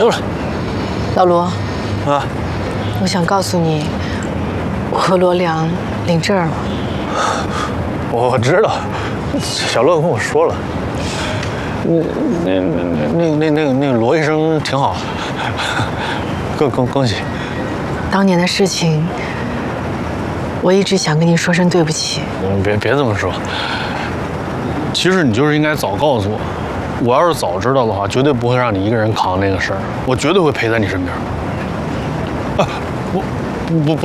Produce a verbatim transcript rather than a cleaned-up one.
溜了。 老罗， 啊， 我想告诉你，我和罗良领证了。 我知道，小乐跟我说了。那那那那那那个罗医生挺好，恭恭恭喜。 当年的事情，我一直想跟你说声对不起。 嗯，别别这么说。其实你就是应该早告诉我，我要是早知道的话，绝对不会让你一个人扛那个事儿，我绝对会陪在你身边。啊，我不不。